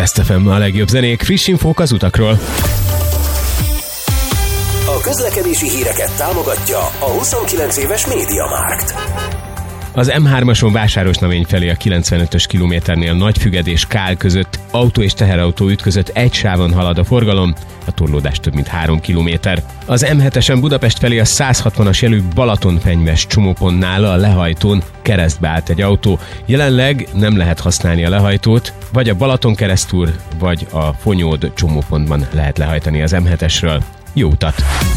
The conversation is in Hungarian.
Best FM, a legjobb zenék, friss infók az utakról. A közlekedési híreket támogatja a 29 éves MediaMarkt. Az M3-ason Vásárosnamény felé a 95-ös kilométernél Nagyfüged és Kál között autó és teherautó ütközött, egy sávon halad a forgalom, a torlódás több mint 3 kilométer. Az M7-esen Budapest felé a 160-as jelű Balatonpenyves csomópontnál a lehajtón keresztbe állt egy autó. Jelenleg nem lehet használni a lehajtót, vagy a Balatonkeresztúr, vagy a Fonyód csomópontban lehet lehajtani az M7-esről. Jó utat!